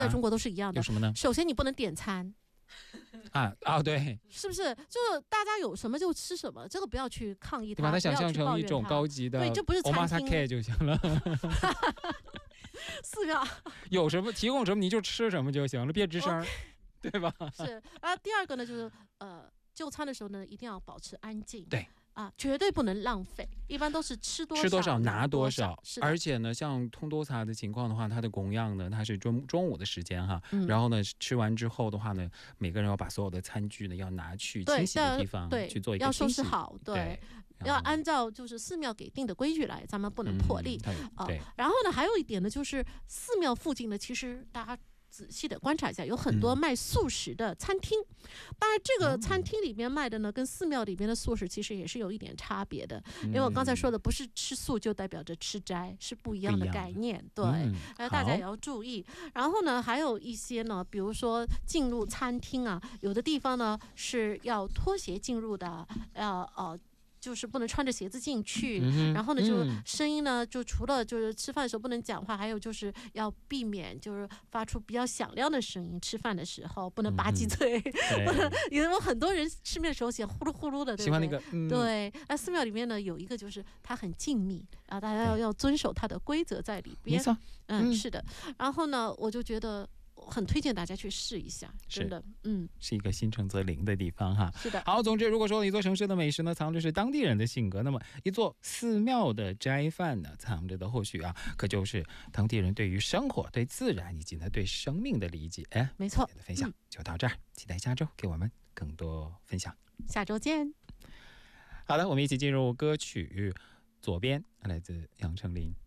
在中国都是一样的。 有什么呢？ 首先你不能点餐。 对， 是不是？就是大家有什么就吃什么，这个不要去抗议它， 你把它想象成一种高级的， 对，这不是餐厅就行了。 寺庙有什么提供什么你就吃什么就行了，别吱声，对吧？ 是啊。第二个呢，就是就餐的时候呢，一定要保持安静。 对。 绝对不能浪费，一般都是吃多少拿多少。 而且呢，像通多茶的情况的话，它的供养呢，它是中午的时间哈，然后呢，吃完之后的话呢，每个人要把所有的餐具呢要拿去清洗的地方去做一个要收拾好，对，要按照就是寺庙给定的规矩来，咱们不能破例然后呢，还有一点呢，就是寺庙附近呢，其实大家仔细的观察一下，有很多卖素食的餐厅。当然，这个餐厅里面卖的呢，跟寺庙里面的素食其实也是有一点差别的。因为我刚才说的，不是吃素就代表着吃斋，是不一样的概念。对，大家也要注意。然后呢，还有一些呢，比如说进入餐厅啊，有的地方呢是要脱鞋进入的，就是不能穿着鞋子进去，然后呢，就声音呢，就除了就是吃饭的时候不能讲话，还有就是要避免就是发出比较响亮的声音。吃饭的时候不能吧唧嘴，不能。因为很多人吃面的时候喜欢呼噜呼噜的，对不对？喜欢那个，对。那寺庙里面呢有一个就是它很静谧啊，大家要遵守它的规则在里边。 没错， 是的。然后呢，我就觉得很推荐大家去试一下，真的， 是一个心诚则灵的地方哈。 是的。 好，总之，如果说一座城市的美食呢，藏着是当地人的性格，那么一座寺庙的斋饭呢，藏着的或许可就是当地人对于生活、对自然以及呢对生命的理解。 没错。 今天的分享就到这儿，期待下周给我们更多分享。 下周见。 好的，我们一起进入歌曲《左边》，来自杨丞琳。